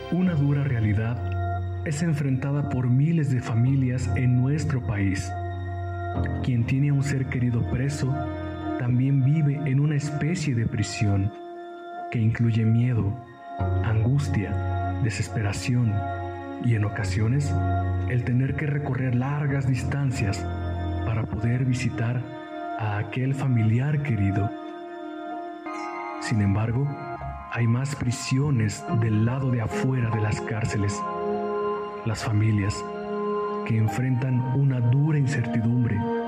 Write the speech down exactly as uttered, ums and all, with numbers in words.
Una dura realidad es enfrentada por miles de familias en nuestro país. Quien tiene a un ser querido preso también vive en una especie de prisión que incluye miedo, angustia, desesperación y en ocasiones el tener que recorrer largas distancias para poder visitar a aquel familiar querido. Sin embargo, hay más prisiones del lado de afuera de las cárceles. Las familias que enfrentan una dura incertidumbre